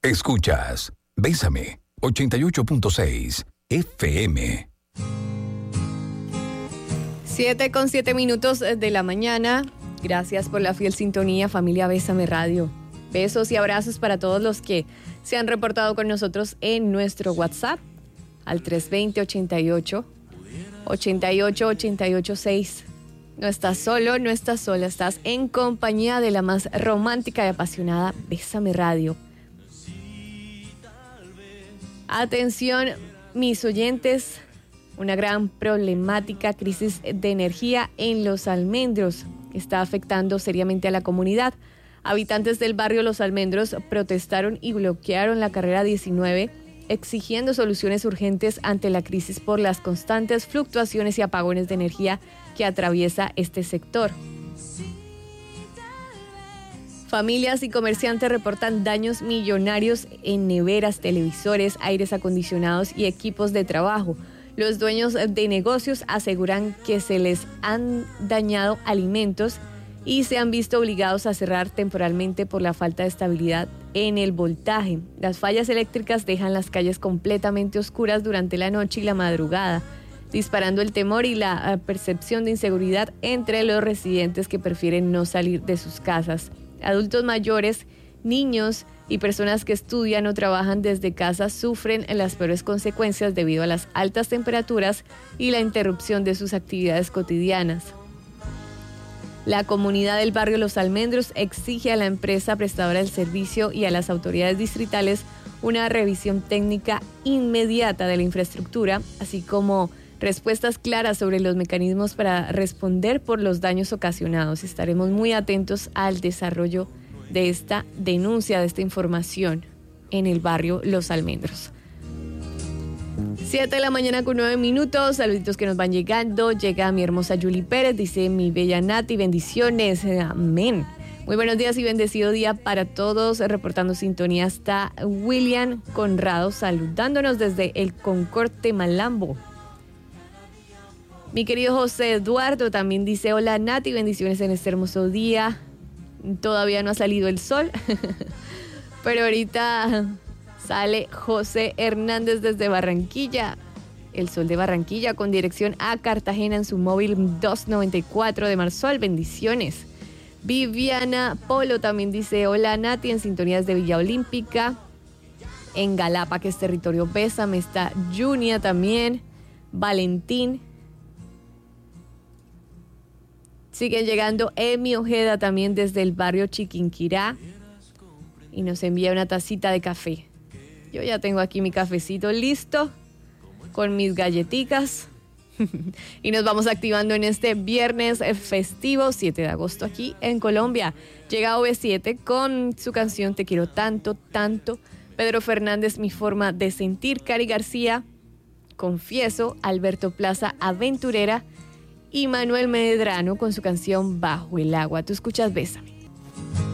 Escuchas Bésame 88.6 FM. 7:07 de la mañana. Gracias por la fiel sintonía, familia Bésame Radio. Besos y abrazos para todos los que se han reportado con nosotros en nuestro WhatsApp al 320-88-886. No estás solo, no estás sola, estás en compañía de la más romántica y apasionada Bésame Radio. Atención, mis oyentes, una gran problemática, crisis de energía en Los Almendros, está afectando seriamente a la comunidad. Habitantes del barrio Los Almendros protestaron y bloquearon la carrera 19, exigiendo soluciones urgentes ante la crisis por las constantes fluctuaciones y apagones de energía que atraviesa este sector. Familias y comerciantes reportan daños millonarios en neveras, televisores, aires acondicionados y equipos de trabajo. Los dueños de negocios aseguran que se les han dañado alimentos y se han visto obligados a cerrar temporalmente por la falta de estabilidad en el voltaje. Las fallas eléctricas dejan las calles completamente oscuras durante la noche y la madrugada, disparando el temor y la percepción de inseguridad entre los residentes que prefieren no salir de sus casas. Adultos mayores, niños y personas que estudian o trabajan desde casa sufren las peores consecuencias debido a las altas temperaturas y la interrupción de sus actividades cotidianas. La comunidad del barrio Los Almendros exige a la empresa prestadora del servicio y a las autoridades distritales una revisión técnica inmediata de la infraestructura, así como respuestas claras sobre los mecanismos para responder por los daños ocasionados. Estaremos muy atentos al desarrollo de esta denuncia, de esta información en el barrio Los Almendros. 7:09 a.m. Saluditos que nos van llegando. Llega mi hermosa Julie Pérez, dice mi bella Nati, bendiciones, amén. Muy buenos días y bendecido día para todos. Reportando sintonía está William Conrado, saludándonos desde el Concord Malambo. Mi querido José Eduardo también dice hola Nati, bendiciones en este hermoso día. Todavía no ha salido el sol, pero ahorita sale José Hernández desde Barranquilla, el sol de Barranquilla, con dirección a Cartagena en su móvil 294 de Marsol. Bendiciones. Viviana Polo también dice hola Nati, en sintonías de Villa Olímpica. En Galapa, que es territorio Bésame, está Junia también. Valentín. Siguen llegando Emi Ojeda también desde el barrio Chiquinquirá y nos envía una tacita de café. Yo ya tengo aquí mi cafecito listo con mis galletitas y nos vamos activando en este viernes festivo 7 de agosto aquí en Colombia. Llega OV7 con su canción Te quiero tanto, tanto. Pedro Fernández, Mi forma de sentir. Cari García, Confieso. Alberto Plaza, Aventurera. Y Manuel Medrano con su canción Bajo el agua. Tú escuchas Bésame.